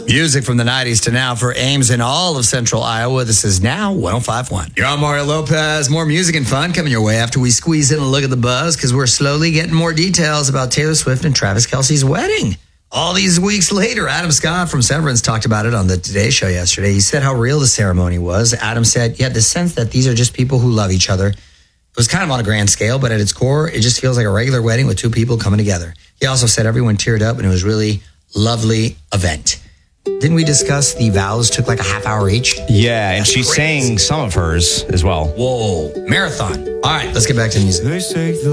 Music from the 90s to now for Ames in all of central Iowa. This is Now 105.1. You're on Mario Lopez. More music and fun coming your way after we squeeze in a look at the buzz because we're slowly getting more details about Taylor Swift and Travis Kelce's wedding. All these weeks later, Adam Scott from Severance talked about it on the Today Show yesterday. He said how real the ceremony was. Adam said, you had the sense that these are just people who love each other. It was kind of on a grand scale, but at its core, it just feels like a regular wedding with two people coming together. He also said everyone teared up and it was really lovely event. Didn't we discuss the vows took like a half hour each? Yeah, and she sang some of hers as well. Whoa, marathon. All right, let's get back to the music. They say the